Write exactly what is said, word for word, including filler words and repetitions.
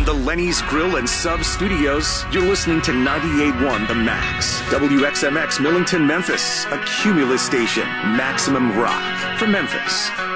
From the Lenny's Grill and Sub Studios, you're listening to ninety-eight point one The Max. W X M X Millington, Memphis. A Cumulus station. Maximum rock for Memphis.